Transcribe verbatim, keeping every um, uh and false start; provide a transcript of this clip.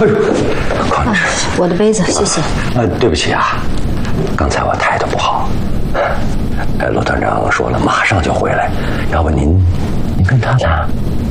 哎呦，匡女士， 我的杯子，谢谢。 呃，对不起啊，刚才我态度不好。哎，罗团长说了，马上就回来，要不您您跟他谈。